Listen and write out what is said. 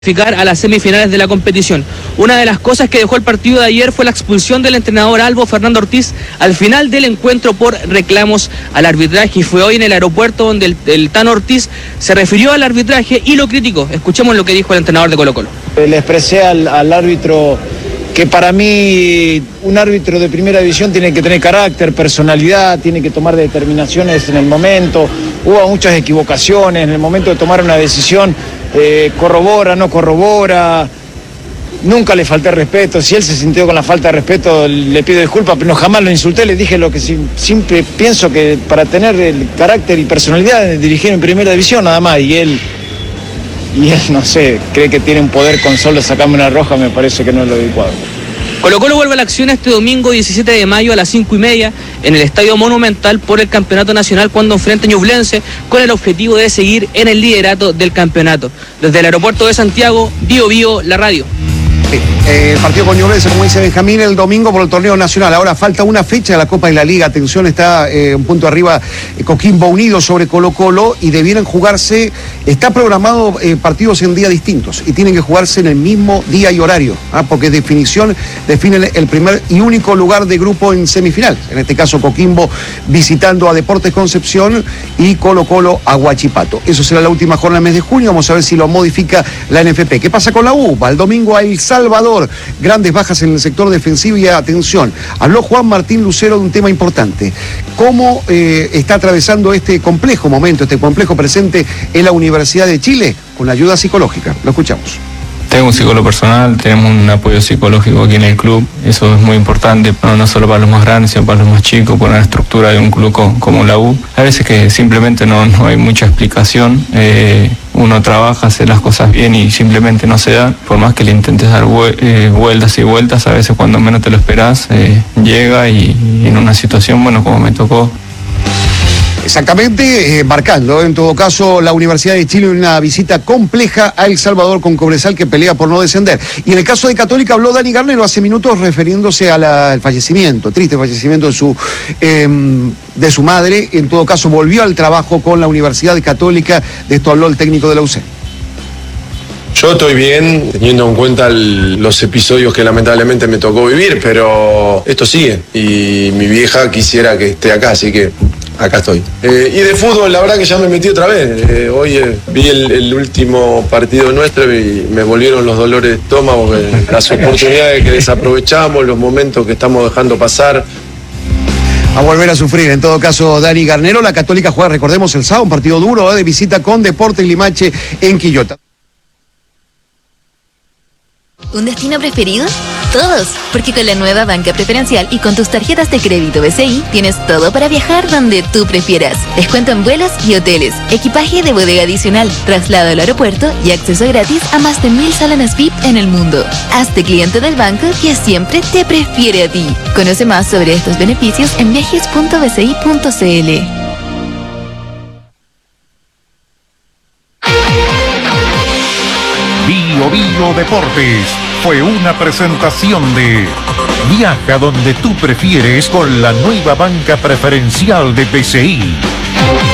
A las semifinales de la competición. Una de las cosas que dejó el partido de ayer fue la expulsión del entrenador Albo Fernando Ortiz al final del encuentro por reclamos al arbitraje, y fue hoy en el aeropuerto donde el Tano Ortiz se refirió al arbitraje y lo criticó. Escuchemos lo que dijo el entrenador de Colo-Colo. Le expresé al árbitro que para mí un árbitro de primera división tiene que tener carácter, personalidad, tiene que tomar determinaciones en el momento. Hubo muchas equivocaciones en el momento de tomar una decisión. Corrobora, no corrobora, nunca le falté respeto. Si él se sintió con la falta de respeto, le pido disculpas, pero jamás lo insulté, le dije lo que siempre pienso, que para tener el carácter y personalidad de dirigir en primera división nada más, y él no sé, cree que tiene un poder con solo sacarme una roja, me parece que no es lo adecuado. Colo-Colo vuelve a la acción este domingo 17 de mayo a las 5:30 en el Estadio Monumental por el Campeonato Nacional, cuando enfrenta a Ñublense, con el objetivo de seguir en el liderato del campeonato. Desde el aeropuerto de Santiago, Bio, la radio. El partido con Ñublense, como dice Benjamín, el domingo por el torneo nacional. Ahora falta una fecha de la Copa y la Liga. Atención, está un punto arriba Coquimbo Unido sobre Colo-Colo, y debieran jugarse, está programado partidos en días distintos y tienen que jugarse en el mismo día y horario, porque definen el primer y único lugar de grupo en semifinal. En este caso Coquimbo visitando a Deportes Concepción y Colo-Colo a Huachipato. Eso será la última jornada del mes de junio. Vamos a ver si lo modifica la NFP. ¿Qué pasa con la U? El domingo hay Salvador, grandes bajas en el sector defensivo, y atención, habló Juan Martín Lucero de un tema importante: cómo está atravesando este complejo momento, este complejo presente en la Universidad de Chile, con la ayuda psicológica. Lo escuchamos. Tengo un psicólogo personal, tenemos un apoyo psicológico aquí en el club, eso es muy importante, no solo para los más grandes, sino para los más chicos, por una estructura de un club como la U. A veces que simplemente no hay mucha explicación, uno trabaja, hace las cosas bien y simplemente no se da, por más que le intentes dar vueltas y vueltas, a veces cuando menos te lo esperás, llega y en una situación, bueno, como me tocó. Exactamente, marcando en todo caso la Universidad de Chile, una visita compleja a El Salvador con Cobresal, que pelea por no descender. Y en el caso de Católica habló Dani Garnero hace minutos refiriéndose al fallecimiento, triste fallecimiento de su madre. En todo caso volvió al trabajo con la Universidad Católica. De esto habló el técnico de la UC. Yo estoy bien, teniendo en cuenta los episodios que lamentablemente me tocó vivir, pero esto sigue y mi vieja quisiera que esté acá, así que acá estoy. Y de fútbol, la verdad que ya me metí otra vez. Hoy vi el último partido nuestro y me volvieron los dolores de estómago, las oportunidades que desaprovechamos, los momentos que estamos dejando pasar. A volver a sufrir, en todo caso, Dani Garnero. La Católica juega, recordemos, el sábado, un partido duro de visita con Deportes Limache en Quillota. ¿Un destino preferido? Todos, porque con la nueva banca preferencial y con tus tarjetas de crédito BCI tienes todo para viajar donde tú prefieras. Descuento en vuelos y hoteles, equipaje de bodega adicional, traslado al aeropuerto y acceso gratis a más de 1000 salones VIP en el mundo. Hazte cliente del banco que siempre te prefiere a ti. Conoce más sobre estos beneficios en viajes.bci.cl. Bio Deportes fue una presentación de Viaja donde tú prefieres con la nueva banca preferencial de BCI.